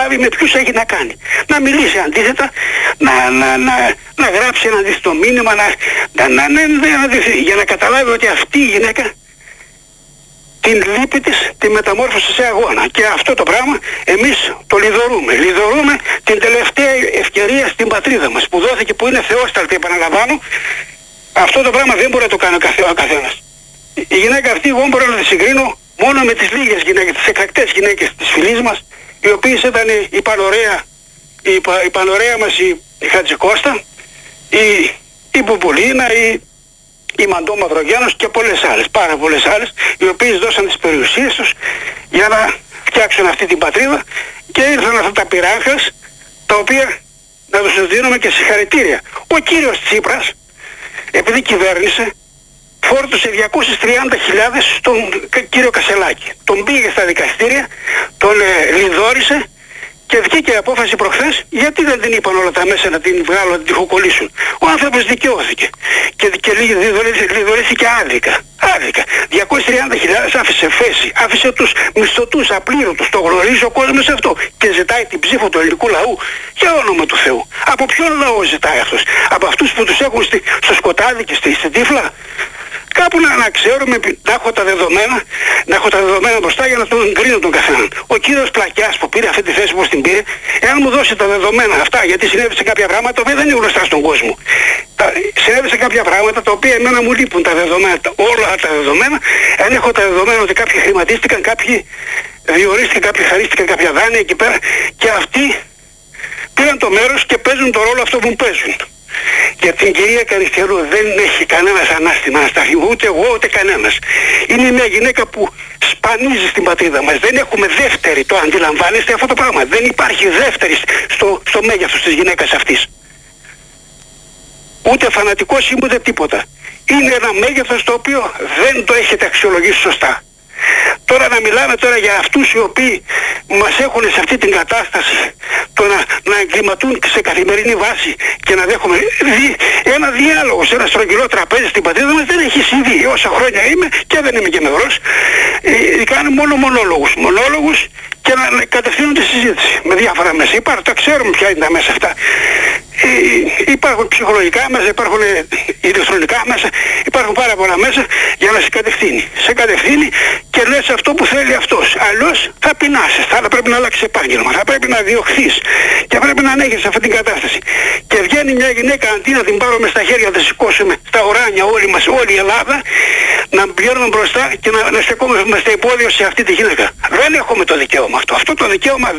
καταλάβει με ποιους έχει να κάνει. Να μιλήσει αντίθετα, να γράψει ένα αντίθετο μήνυμα, για να καταλάβει ότι αυτή η γυναίκα την λύπη της τη μεταμόρφωσε σε αγώνα. Και αυτό το πράγμα εμείς το λιδωρούμε. Λιδωρούμε την τελευταία ευκαιρία στην πατρίδα μας που δόθηκε, που είναι θεόσταλτη, επαναλαμβάνω. Αυτό το πράγμα δεν μπορεί να το κάνει ο καθένας. Η γυναίκα αυτή εγώ μπορώ να τη συγκρίνω μόνο με τις λίγες γυναίκες, τις εκτακτές γυναίκες της φυλής μας, οι οποίες ήταν η Πανωρέα μας, η Χατζικώστα, η Μπουμπουλίνα, η Μαντώ Μαυρογιάννος και πολλές άλλες, πάρα πολλές άλλες, οι οποίες δώσαν τις περιουσίες τους για να φτιάξουν αυτή την πατρίδα, και ήρθαν αυτά τα πειράγχας, τα οποία να τους δίνουμε και συγχαρητήρια. Ο κύριος Τσίπρας, επειδή κυβέρνησε, φόρτωσε 230.000 στον κύριο Κασελάκη. Τον πήγε στα δικαστήρια, τον λιδόρισε και βγήκε η απόφαση προχθές. Γιατί δεν την είπαν όλα τα μέσα να την βγάλουν, να την τυχοκολλήσουν? Ο άνθρωπος δικαιώθηκε και λιδωρήθηκε άδικα. 230.000 άφησε φέση, άφησε τους μισθωτούς απλήρωτους, το γνωρίζει ο κόσμος αυτό, και ζητάει την ψήφο του ελληνικού λαού. Για όνομα του Θεού. Από ποιον λαό ζητάει αυτός? Από αυτούς που τους έχουν στο σκοτάδι και στην τύφλα? Κάπου να ξέρουμε, να έχω τα δεδομένα μπροστά για να τον κρίνω τον καθέναν. Ο κύριος Πλακιάς που πήρε αυτή τη θέση, όπως την πήρε, εάν μου δώσει τα δεδομένα αυτά, γιατί συνέβησαν κάποια πράγματα τα οποία δεν είναι γνωστά στον κόσμο. Συνέβησαν κάποια πράγματα τα οποία εμένα μου λείπουν τα δεδομένα, όλα τα δεδομένα. Αν έχω τα δεδομένα ότι κάποιοι χρηματίστηκαν, κάποιοι διορίστηκαν, κάποιοι χαρίστηκαν κάποια δάνεια εκεί πέρα, και αυτοί πήραν το μέρος και παίζουν το ρόλο αυτό που παίζουν. Για την κυρία Καριστιανού δεν έχει κανένας ανάστημα να σταθεί, ούτε εγώ ούτε κανένας. Είναι μια γυναίκα που σπανίζει στην πατρίδα μας. Δεν έχουμε δεύτερη, το αντιλαμβάνεστε αυτό το πράγμα? Δεν υπάρχει δεύτερη στο μέγεθος της γυναίκας αυτής. Ούτε φανατικός ούτε τίποτα. Είναι ένα μέγεθος το οποίο δεν το έχετε αξιολογήσει σωστά. Τώρα να μιλάμε τώρα για αυτούς οι οποίοι μας έχουν σε αυτή την κατάσταση, το να εγκληματούν σε καθημερινή βάση και να δέχομαι ένα διάλογο σε ένα στρογγυλό τραπέζι στην πατρίδα μας, δεν έχει συμβεί. Όσα χρόνια είμαι και δεν είμαι και νευρός, κάνουν μόνο μονόλογους και να κατευθύνουν τη συζήτηση με διάφορα μέσα. Τα ξέρουμε ποια είναι τα μέσα αυτά. Υπάρχουν ψυχολογικά μέσα, υπάρχουν ηλεκτρονικά μέσα, υπάρχουν πάρα πολλά μέσα για να σε κατευθύνει. Σε κατευθύνει και λες αυτό που θέλει αυτός. Αλλιώς θα πεινάσεις, θα πρέπει να αλλάξεις επάγγελμα, θα πρέπει να διωχθείς και πρέπει να ανέχεις αυτή την κατάσταση. Και βγαίνει μια γυναίκα, αντί να την πάρουμε στα χέρια, να τη σηκώσουμε στα ουράνια όλοι μας, όλη η Ελλάδα, να πηγαίνουμε μπροστά και να στεκόμαστε υπόδειο σε αυτή τη γυναίκα. Δεν έχουμε το δικαίωμα αυτό. Αυτό το δικαίωμα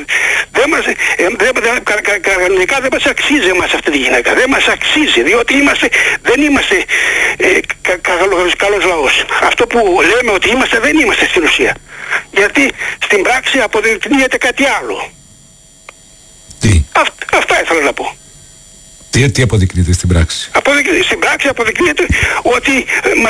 κανονικά δεν μας αξίζει εμάς αυτή τη γυναίκα. Δεν μας αξίζει, διότι δεν είμαστε καλός λαός. Αυτό που λέμε ότι είμαστε, δεν είμαστε στην ουσία. Γιατί στην πράξη αποδεικνύεται κάτι άλλο. Τι? Αυτά ήθελα να πω. Τι αποδεικνύεται στην πράξη? Στην πράξη αποδεικνύεται ότι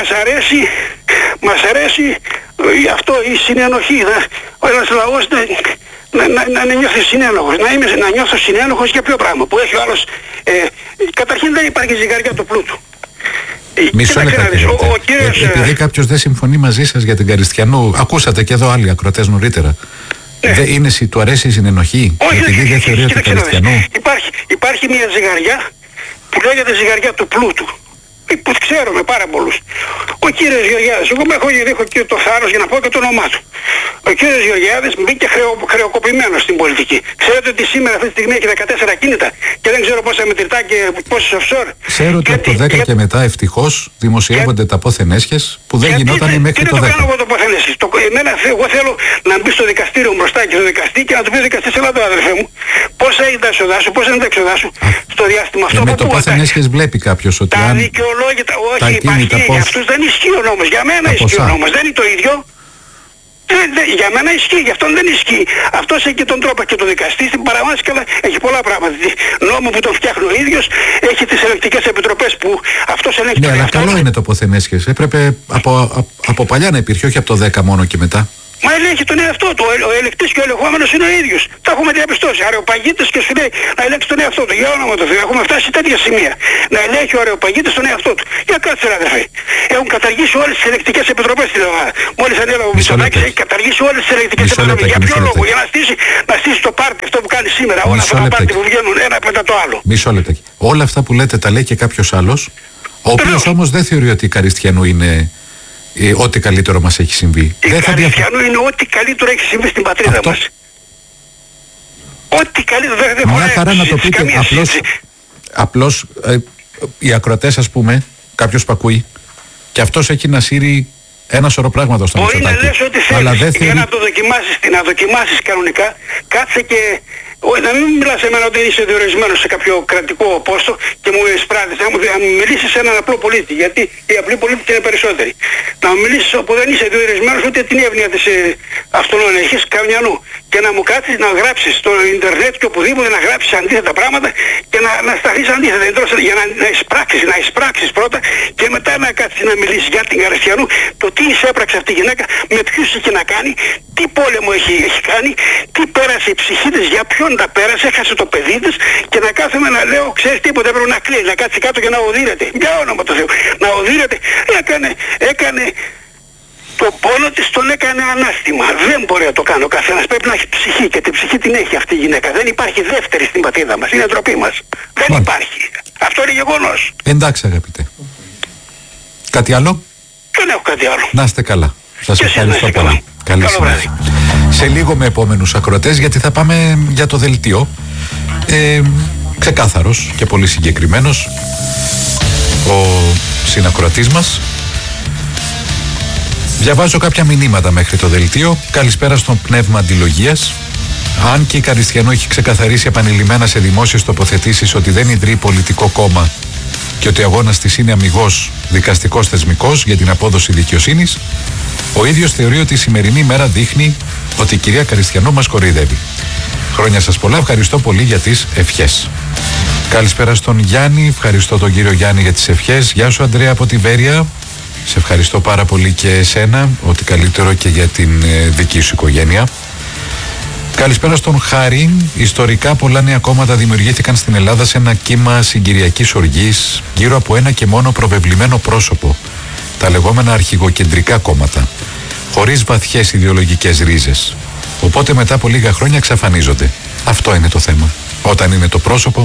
μας αρέσει αυτό, η συνενοχή. Ο ένας λαός να νιώθει συνένοχος. Να νιώθω συνένοχος για ποιο πράγμα? Που έχει ο άλλος... καταρχήν δεν υπάρχει ζυγαριά του πλούτου. Μισό λεπτό. Επειδή κάποιος δεν συμφωνεί μαζί σας για την Καριστιανού, ακούσατε και εδώ άλλοι ακροατές νωρίτερα. Ναι. Του αρέσει η συνενοχή? Όχι, επειδή δεν θεωρεί ότι Καριστιανού. Υπάρχει μια ζυγαριά που λέγεται ζυγαριά του πλούτου, που ξέρουμε πάρα πολλούς. Ο κύριος Γεωργιάδης, εγώ έχω και το θάρρος για να πω και το όνομά του. Ο κύριος Γεωργιάδης μπήκε χρεοκοπημένος στην πολιτική. Ξέρετε ότι σήμερα αυτή τη στιγμή έχει 14 ακίνητα και δεν ξέρω πόσα μετρητά και πόσες offshore. Ξέρω ότι από το 10 και μετά ευτυχώς δημοσιεύονται τα πόθεν-έσχες που δεν γινόταν μέχρι το 10. Τι να το κάνω εγώ το πόθεν-έσχες? Εγώ θέλω να μπει στο δικαστήριο μπροστά και στο δικαστή και να του πει ο δικαστής, έλα εδώ αδερφέ μου, πόσα είναι τα έξοδά σου, πόσα είναι τα έξοδά σου στο διάστημα αυτό. Με το πόθεν-έσχες βλέπει κάποιος ότι τα δικαιολόγητα, όχι, υπάρχει, για αυτούς δεν ισχύει ο νόμος, για μένα ισχύει ο νόμος, δεν είναι το ίδιο. Για μένα ισχύει, για αυτόν δεν ισχύει. Αυτός έχει και τον τρόπο και το δικαστή στην παραμάσκαλα, έχει πολλά πράγματα. Νόμο που τον φτιάχνει ο ίδιος, έχει τις ελεκτικές επιτροπές που αυτός ελέγχει τον εαυτό. Ναι, αλλά καλό είναι το πόθεν-έσχες. Έπρεπε από παλιά να υπήρχε, όχι από το 10 μόνο και μετά. Μα ελέγχει τον εαυτό του. Ο ελεκτής και ο ελεγχόμενος είναι ο ίδιος. Τα έχουμε διαπιστώσει. Αρεοπαγίτες και σου λέει να ελέγξει τον εαυτό του. Για όνομα του Θεού, έχουμε φτάσει σε τέτοια σημεία. Να ελέγχει ο αρεοπαγίτης τον εαυτό του. Για κάτσε ρε αδερφέ. Έχουν καταργήσει όλες τις ελεκτικές επιτροπές στην Ελλάδα. Μόλις ανέλαβε ο Μητσοτάκης έχει καταργήσει όλες τις ελεκτικές επιτροπές. Για ποιο λόγο? Για να στήσει το πάρκ αυτό που κάνει κάνει σήμερα. Όλα αυτά τα πάρτι που βγαίνουν ένα μετά το άλλο. Μισό λεπτό. Όλα αυτά που λέτε τα λέει και κάποιος άλλος, ο οποίος όμως δεν θεωρεί ότι η Καριστιανού είναι ό,τι καλύτερο μας έχει συμβεί. Η Καριστιανού είναι ό,τι καλύτερο έχει συμβεί στην πατρίδα μας. Ό,τι καλύτερο δεν χωράει. Μια χαρά να το πείτε. Απλώς οι ακροατές, ας πούμε, κάποιος που ακούει, και αυτός έχει να σύρει ένα σωρό πράγματα στο Μητσοτάκη. Μπορεί να λες ότι θέλεις για να το δοκιμάσεις, να δοκιμάσεις κανονικά, κάτσε και να μην μιλάς σε μένα ότι είσαι διορισμένος σε κάποιο κρατικό πόστο και μου εισπράττεις, να μου μιλήσεις σε έναν απλό πολίτη, γιατί οι απλοί πολίτες είναι περισσότεροι. Να μου μιλήσεις όπου δεν είσαι διορισμένος ούτε την εύνοια της αυτονών έχεις καμιανού, και να μου κάτσεις να γράψεις στο ίντερνετ και οπουδήποτε να γράψεις αντίθετα πράγματα και να σταθείς αντίθετα για να εισπράξεις πρώτα και μετά να κάτσεις να μιλήσεις για την Καριστιανού, το τι εισέπραξε αυτή η γυναίκα, με ποιους είχε να κάνει, τι πόλεμο έχει κάνει, τι πέρασε η ψυχή της, για ποιον τα πέρασε, έχασε το παιδί της, και να κάθομαι να λέω, ξέρεις τίποτα, έπρεπε να κλαίει, να κάτσει κάτω και να οδύρεται. Για όνομα του Θεού, να οδύρεται. Έκανε το πόνο της, τον έκανε ανάστημα. Δεν μπορεί να το κάνει ο καθένας. Πρέπει να έχει ψυχή, και την ψυχή την έχει αυτή η γυναίκα. Δεν υπάρχει δεύτερη στην πατρίδα μας. Είναι ντροπή μας. Δεν υπάρχει. Αυτό είναι γεγονός. Εντάξει, αγαπητέ. Κάτι άλλο? Δεν έχω κάτι άλλο. Να είστε καλά. Σας ευχαριστώ πολύ. Καλή συνέχεια. Σε λίγο με επόμενους ακροατές, γιατί θα πάμε για το δελτίο. Ξεκάθαρος και πολύ συγκεκριμένος ο συνακροατής μας. Διαβάζω κάποια μηνύματα μέχρι το δελτίο. Καλησπέρα στον πνεύμα αντιλογίας. Αν και η Καριστιανού έχει ξεκαθαρίσει επανειλημμένα σε δημόσιες τοποθετήσεις ότι δεν ιδρύει πολιτικό κόμμα και ότι ο αγώνας της είναι αμιγώς δικαστικός θεσμικός για την απόδοση δικαιοσύνης, ο ίδιος θεωρεί ότι η σημερινή μέρα δείχνει ότι η κυρία Καριστιανού μας κοροϊδεύει. Χρόνια σας πολλά, ευχαριστώ πολύ για τις ευχές. Καλησπέρα στον Γιάννη, ευχαριστώ τον κύριο Γιάννη για τις ευχές. Γεια σου Ανδρέα από τη Βέρεια, σε ευχαριστώ πάρα πολύ και εσένα, ό,τι καλύτερο και για την δική σου οικογένεια. Καλησπέρα στον Χάρη. Ιστορικά πολλά νέα κόμματα δημιουργήθηκαν στην Ελλάδα σε ένα κύμα συγκυριακής οργής γύρω από ένα και μόνο προβεβλημένο πρόσωπο, τα λεγόμενα αρχηγοκεντρικά κόμματα, χωρίς βαθιές ιδεολογικές ρίζες. Οπότε μετά από λίγα χρόνια εξαφανίζονται. Αυτό είναι το θέμα. Όταν είναι το πρόσωπο,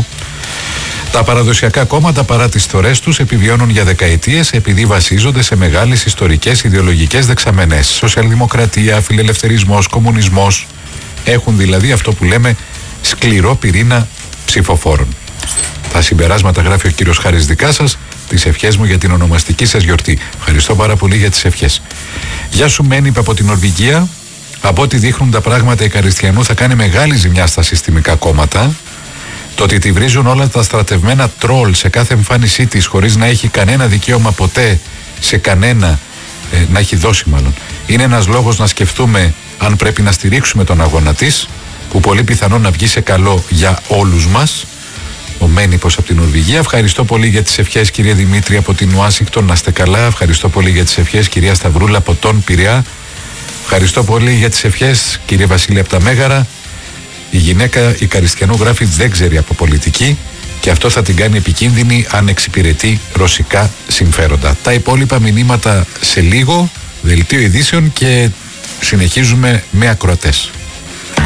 τα παραδοσιακά κόμματα παρά τις θωρές τους επιβιώνουν για δεκαετίες επειδή βασίζονται σε μεγάλες ιστορικές ιδεολογικές δεξαμενές. Σοσιαλδημοκρατία, φιλελευθερισμός, κομμουνισμός. Έχουν δηλαδή αυτό που λέμε σκληρό πυρήνα ψηφοφόρων. Τα συμπεράσματα γράφει ο κύριος Χάρης δικά σας, τις ευχές μου για την ονομαστική σας γιορτή. Ευχαριστώ πάρα πολύ για τις ευχές. Γεια σου Μένι από την Νορβηγία. Από ό,τι δείχνουν τα πράγματα, η Καριστιανού θα κάνει μεγάλη ζημιά στα συστημικά κόμματα. Το ότι τη βρίζουν όλα τα στρατευμένα τρόλ σε κάθε εμφάνισή της χωρίς να έχει κανένα δικαίωμα ποτέ σε κανένα, να έχει δώσει μάλλον, είναι ένας λόγος να σκεφτούμε αν πρέπει να στηρίξουμε τον αγώνα της, που πολύ πιθανόν να βγει σε καλό για όλους μας. Ο Μένιπος από την Νορβηγία. Ευχαριστώ πολύ για τις ευχές κυρία Δημήτρη από την Ουάσιγκτον, να είστε καλά. Ευχαριστώ πολύ για τις ευχές κυρία Σταυρούλα από τον Πειραιά. Ευχαριστώ πολύ για τις ευχές κύριε Βασίλη από τα Μέγαρα. Η γυναίκα η Καριστιανού γράφει δεν ξέρει από πολιτική και αυτό θα την κάνει επικίνδυνη αν εξυπηρετεί ρωσικά συμφέροντα. Τα υπόλοιπα μηνύματα σε λίγο, δελτίο ειδήσεων και συνεχίζουμε με ακροατές.